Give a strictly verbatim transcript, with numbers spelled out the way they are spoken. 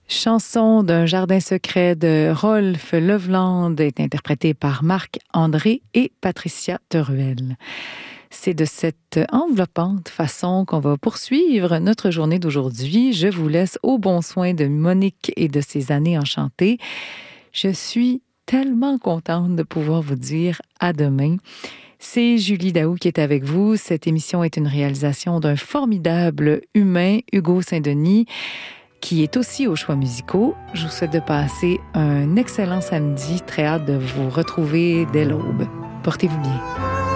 Chanson d'un jardin secret de Rolf Loveland est interprétée par Marc-André et Patricia Teruel. C'est de cette enveloppante façon qu'on va poursuivre notre journée d'aujourd'hui. Je vous laisse au bon soin de Monique et de ses années enchantées. Je suis tellement contente de pouvoir vous dire à demain. C'est Julie Daou qui est avec vous. Cette émission est une réalisation d'un formidable humain, Hugo Saint-Denis, qui est aussi aux choix musicaux. Je vous souhaite de passer un excellent samedi. Très hâte de vous retrouver dès l'aube. Portez-vous bien.